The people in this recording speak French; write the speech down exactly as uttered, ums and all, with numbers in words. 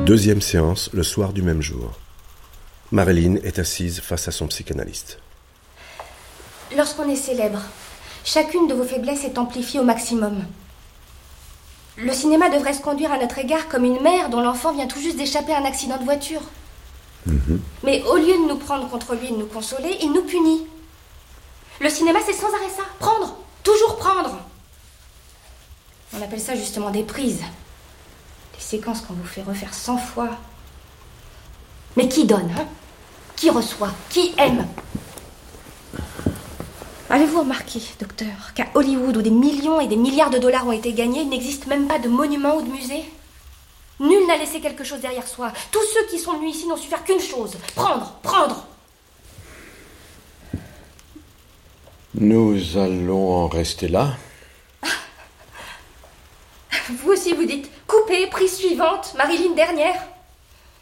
Deuxième séance, le soir du même jour. Marilyn est assise face à son psychanalyste. Lorsqu'on est célèbre, chacune de vos faiblesses est amplifiée au maximum. Le cinéma devrait se conduire à notre égard comme une mère dont l'enfant vient tout juste d'échapper à un accident de voiture. Mmh. Mais au lieu de nous prendre contre lui et de nous consoler, il nous punit. Le cinéma, c'est sans arrêt ça. Prendre. Toujours prendre. On appelle ça justement des prises. Des séquences qu'on vous fait refaire cent fois. Mais qui donne, hein? Qui reçoit? Qui aime? Avez-vous remarqué, docteur, qu'à Hollywood, où des millions et des milliards de dollars ont été gagnés, il n'existe même pas de monument ou de musée? Nul n'a laissé quelque chose derrière soi. Tous ceux qui sont venus ici n'ont su faire qu'une chose. Prendre, prendre. Nous allons en rester là. Vous aussi, vous dites, coupez, prise suivante, Marilyn dernière.